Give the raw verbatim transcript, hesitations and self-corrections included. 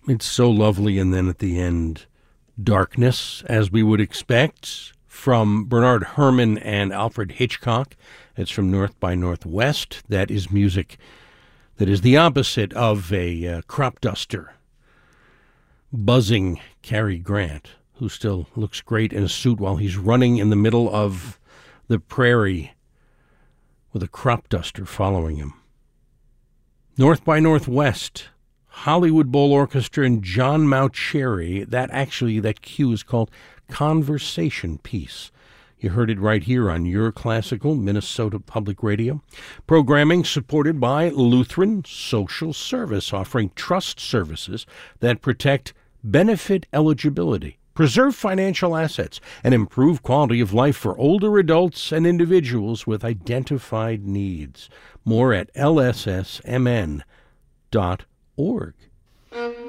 It's so lovely, and then at the end, darkness, as we would expect, from Bernard Herrmann and Alfred Hitchcock. It's from North by Northwest. That is music that is the opposite of a uh, crop duster buzzing Cary Grant, who still looks great in a suit while he's running in the middle of the prairie with a crop duster following him. North by Northwest, Hollywood Bowl Orchestra and John Mauceri. That actually, that cue is called Conversation Piece. You heard it right here on your classical Minnesota Public Radio. Programming supported by Lutheran Social Service, offering trust services that protect benefit eligibility, preserve financial assets, and improve quality of life for older adults and individuals with identified needs. More at L S S M N dot org.